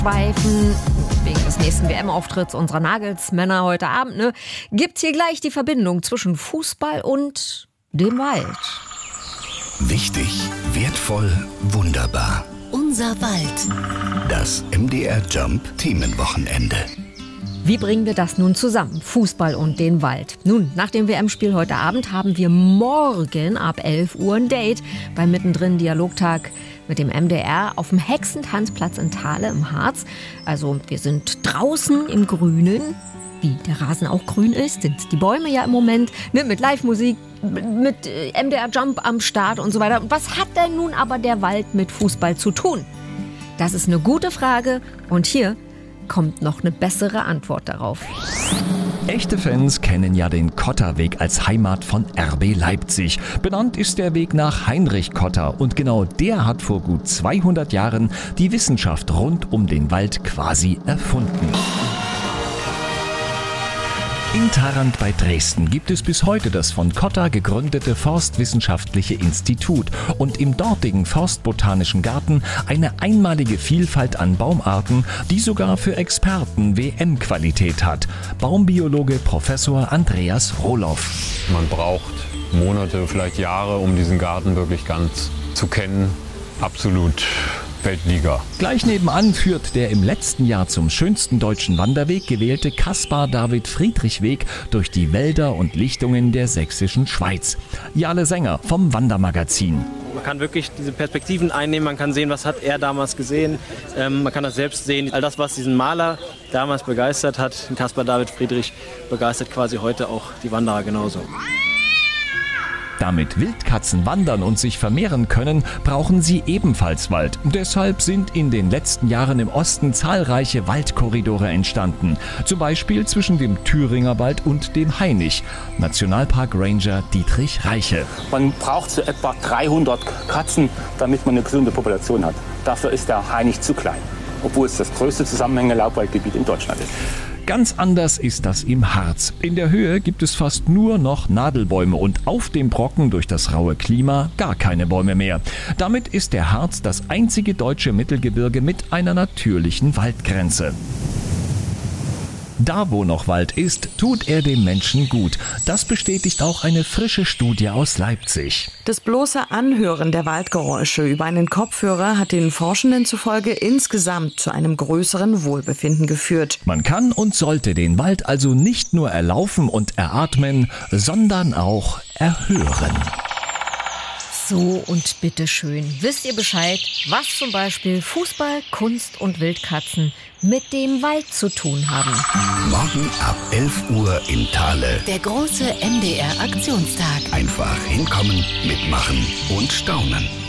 Pfeifen, wegen des nächsten WM-Auftritts unserer Nagelsmänner heute Abend, gibt's hier gleich die Verbindung zwischen Fußball und dem Wald. Wichtig, wertvoll, wunderbar. Unser Wald. Das MDR Jump Themenwochenende. Wie bringen wir das nun zusammen, Fußball und den Wald? Nun, nach dem WM-Spiel heute Abend haben wir morgen ab 11 Uhr ein Date beim Mittendrin Dialogtag mit dem MDR auf dem Hexentanzplatz in Thale im Harz. Also wir sind draußen im Grünen, wie der Rasen auch grün ist, sind die Bäume ja im Moment, mit Live-Musik, mit MDR Jump am Start und so weiter. Und was hat denn nun aber der Wald mit Fußball zu tun? Das ist eine gute Frage und hier kommt noch eine bessere Antwort darauf. Echte Fans kennen ja den Kotterweg als Heimat von RB Leipzig. Benannt ist der Weg nach Heinrich Kotter und genau der hat vor gut 200 Jahren die Wissenschaft rund um den Wald quasi erfunden. In Tharandt bei Dresden gibt es bis heute das von Kotter gegründete Forstwissenschaftliche Institut und im dortigen Forstbotanischen Garten eine einmalige Vielfalt an Baumarten, die sogar für Experten WM-Qualität hat. Baumbiologe Professor Andreas Rohloff. Man braucht Monate, vielleicht Jahre, um diesen Garten wirklich ganz zu kennen. Absolut Weltliga. Gleich nebenan führt der im letzten Jahr zum schönsten deutschen Wanderweg gewählte Caspar-David-Friedrich-Weg durch die Wälder und Lichtungen der sächsischen Schweiz. Jale Sänger vom Wandermagazin. Man kann wirklich diese Perspektiven einnehmen, man kann sehen, was hat er damals gesehen, man kann das selbst sehen. All das, was diesen Maler damals begeistert hat, Caspar David Friedrich, begeistert quasi heute auch die Wanderer genauso. Damit Wildkatzen wandern und sich vermehren können, brauchen sie ebenfalls Wald. Deshalb sind in den letzten Jahren im Osten zahlreiche Waldkorridore entstanden. Zum Beispiel zwischen dem Thüringer Wald und dem Hainich. Nationalpark Ranger Dietrich Reiche. Man braucht so etwa 300 Katzen, damit man eine gesunde Population hat. Dafür ist der Hainich zu klein, obwohl es das größte zusammenhängende Laubwaldgebiet in Deutschland ist. Ganz anders ist das im Harz. In der Höhe gibt es fast nur noch Nadelbäume und auf dem Brocken durch das raue Klima gar keine Bäume mehr. Damit ist der Harz das einzige deutsche Mittelgebirge mit einer natürlichen Waldgrenze. Da, wo noch Wald ist, tut er dem Menschen gut. Das bestätigt auch eine frische Studie aus Leipzig. Das bloße Anhören der Waldgeräusche über einen Kopfhörer hat den Forschenden zufolge insgesamt zu einem größeren Wohlbefinden geführt. Man kann und sollte den Wald also nicht nur erlaufen und eratmen, sondern auch erhören. So und bitteschön. Wisst ihr Bescheid, was zum Beispiel Fußball, Kunst und Wildkatzen mit dem Wald zu tun haben? Morgen ab 11 Uhr in Thale. Der große MDR Aktionstag. Einfach hinkommen, mitmachen und staunen.